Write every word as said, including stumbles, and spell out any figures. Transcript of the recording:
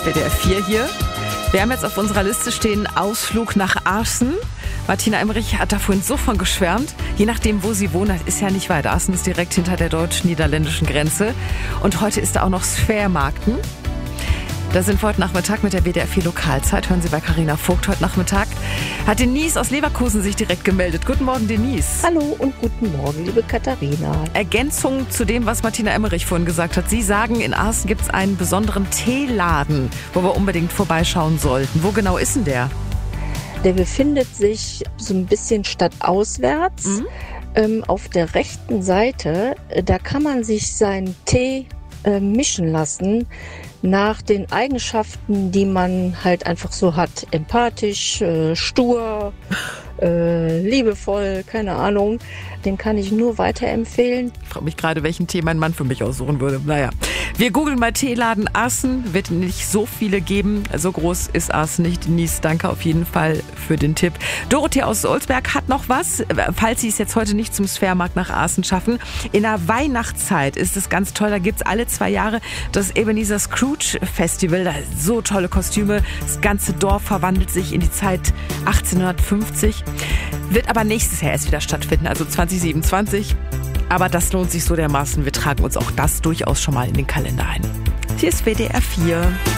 W D R vier hier. Wir haben jetzt auf unserer Liste stehen Ausflug nach Aarsen. Martina Emmerich hat da vorhin so von geschwärmt. Je nachdem, wo sie wohnt, ist ja nicht weit. Aarsen ist direkt hinter der deutsch-niederländischen Grenze. Und heute ist da auch noch Sphärmarkten. Da sind wir heute Nachmittag mit der W D R vier Lokalzeit. Hören Sie bei Carina Vogt heute Nachmittag. Hat Denise aus Leverkusen sich direkt gemeldet. Guten Morgen, Denise. Hallo und guten Morgen, liebe Katharina. Ergänzung zu dem, was Martina Emmerich vorhin gesagt hat. Sie sagen, in Aarsen gibt es einen besonderen Teeladen, wo wir unbedingt vorbeischauen sollten. Wo genau ist denn der? Der befindet sich so ein bisschen stadtauswärts. Mhm. Ähm, auf der rechten Seite, da kann man sich seinen Tee äh, mischen lassen nach den Eigenschaften, die man halt einfach so hat. Empathisch, äh, stur, äh, liebevoll, keine Ahnung. Den kann ich nur weiterempfehlen. Ich frage mich gerade, welchen Tee mein Mann für mich aussuchen würde. Naja, wir googeln mal Teeladen Aarsen. Wird nicht so viele geben. So groß ist Aarsen nicht. Denise, danke auf jeden Fall für den Tipp. Dorothee aus Olsberg hat noch was, falls Sie es jetzt heute nicht zum Sphärmarkt nach Aarsen schaffen. In der Weihnachtszeit ist es ganz toll. Da gibt es alle zwei Jahre das Ebenezer Scrooge Festival. Da sind so tolle Kostüme. Das ganze Dorf verwandelt sich in die Zeit achtzehnhundertfünfzig. Wird aber nächstes Jahr erst wieder stattfinden, also zwanzig siebenundzwanzig. Aber das lohnt sich so dermaßen. Wir tragen uns auch das durchaus schon mal in den Kalender ein. Hier ist W D R vier.